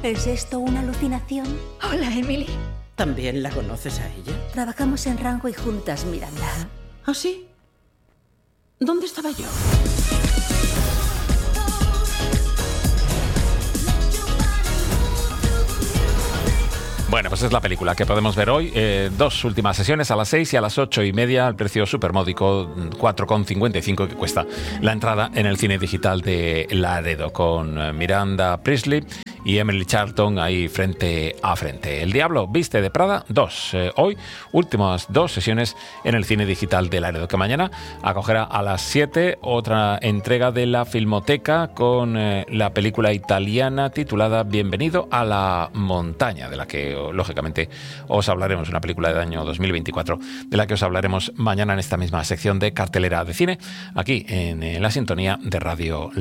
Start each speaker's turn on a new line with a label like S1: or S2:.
S1: ¿Es esto una alucinación?
S2: Hola, Emily.
S3: ¿También la conoces a ella?
S1: Trabajamos en Rango y juntas, Miranda.
S3: ¿Ah, sí? ¿Dónde estaba yo?
S4: Bueno, pues es la película que podemos ver hoy. Dos últimas sesiones, a las 6 y a las 8:30, al precio supermódico, 4,55 que cuesta la entrada en el cine digital de Laredo, con Miranda Priestley y Emily Charlton ahí frente a frente. El Diablo viste de Prada 2. Hoy, últimas dos sesiones en el cine digital de Laredo, que mañana acogerá a las 7 otra entrega de la Filmoteca con la película italiana titulada Bienvenido a la montaña, de la que lógicamente os hablaremos, una película del año 2024, de la que os hablaremos mañana en esta misma sección de cartelera de cine, aquí en la sintonía de Radio